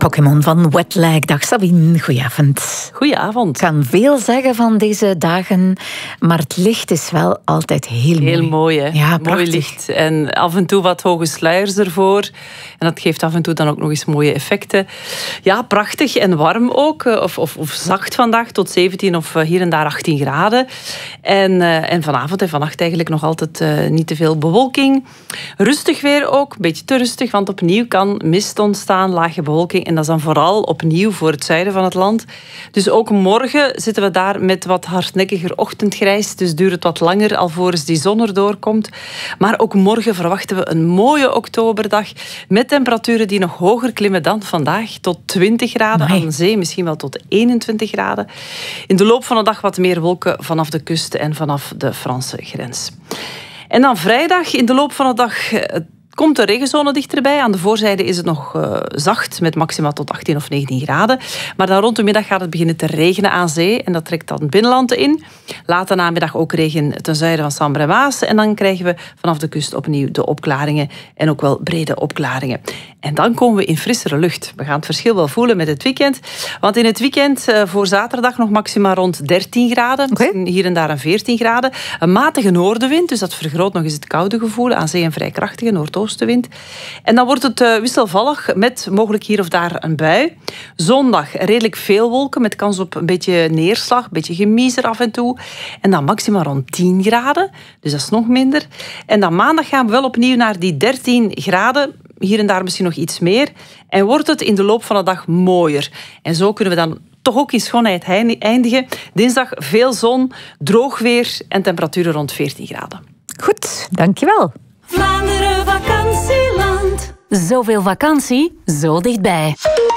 Pokémon van Wetlag. Dag Sabine, goedenavond. Goedenavond. Ik kan veel zeggen van deze dagen, maar het licht is wel altijd heel mooi. Heel mooi, hè? Ja, mooi licht. En af en toe wat hoge sluiers ervoor. En dat geeft af en toe dan ook nog eens mooie effecten. Ja, prachtig en warm ook. Of zacht vandaag, tot 17 of hier en daar 18 graden. En vanavond en vannacht eigenlijk nog altijd niet te veel bewolking. Rustig weer ook, een beetje te rustig, want opnieuw kan mist ontstaan, lage bewolking. En dat is dan vooral opnieuw voor het zuiden van het land. Dus ook morgen zitten we daar met wat hardnekkiger ochtendgrijs. Dus duurt het wat langer alvorens die zon erdoor komt. Maar ook morgen verwachten we een mooie oktoberdag. Met temperaturen die nog hoger klimmen dan vandaag. Tot 20 graden aan de zee, misschien wel tot 21 graden. In de loop van de dag wat meer wolken vanaf de kust en vanaf de Franse grens. En dan vrijdag, in de loop van de dag komt de regenzone dichterbij. Aan de voorzijde is het nog zacht, met maxima tot 18 of 19 graden. Maar dan rond de middag gaat het beginnen te regenen aan zee. En dat trekt dan het binnenland in. Late namiddag ook regen ten zuiden van Sambre en Maas. En dan krijgen we vanaf de kust opnieuw de opklaringen. En ook wel brede opklaringen. En dan komen we in frissere lucht. We gaan het verschil wel voelen met het weekend. Want in het weekend voor zaterdag nog maxima rond 13 graden. Okay. Hier en daar een 14 graden. Een matige noordenwind, dus dat vergroot nog eens het koude gevoel. Aan zee een vrij krachtige noordoostenwind. En dan wordt het wisselvallig met mogelijk hier of daar een bui. Zondag redelijk veel wolken met kans op een beetje neerslag, een beetje gemiezer af en toe. En dan maxima rond 10 graden, dus dat is nog minder. En dan maandag gaan we wel opnieuw naar die 13 graden. Hier en daar misschien nog iets meer. En wordt het in de loop van de dag mooier. En zo kunnen we dan toch ook in schoonheid eindigen. Dinsdag veel zon, droog weer en temperaturen rond 14 graden. Goed, dankjewel. Vlaanderen vakantieland. Zoveel vakantie, zo dichtbij.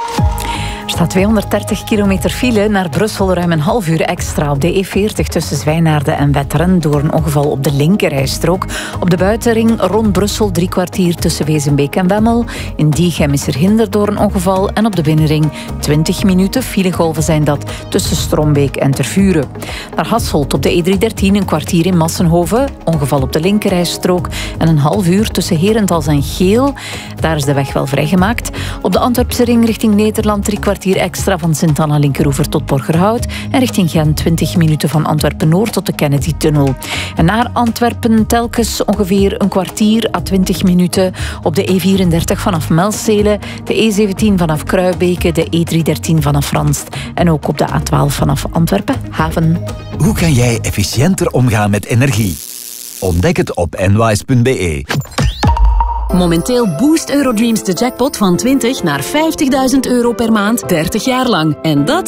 Er staat 230 kilometer file naar Brussel, ruim een half uur extra op de E40 tussen Zwijnaarden en Wetteren door een ongeval op de linkerrijstrook. Op de buitenring rond Brussel 3 kwartier tussen Wezenbeek en Wemmel. In Diegem is er hinder door een ongeval en op de binnenring 20 minuten. Filegolven zijn dat tussen Strombeek en Tervuren. Naar Hasselt op de E313 een kwartier in Massenhoven. Ongeval op de linkerrijstrook en een half uur tussen Herentals en Geel. Daar is de weg wel vrijgemaakt. Op de Antwerpse ring richting Nederland 3 kwartier extra van Sint-Anna Linkeroever tot Borgerhout en richting Gent 20 minuten van Antwerpen-Noord tot de Kennedy-tunnel. En naar Antwerpen telkens ongeveer een kwartier à 20 minuten op de E34 vanaf Melzele, de E17 vanaf Kruibeke, de E313 vanaf Ranst en ook op de A12 vanaf Antwerpen-Haven. Hoe kan jij efficiënter omgaan met energie? Ontdek het op nwise.be. Momenteel boost Eurodreams de jackpot van 20 naar €50.000 per maand, 30 jaar lang. En dat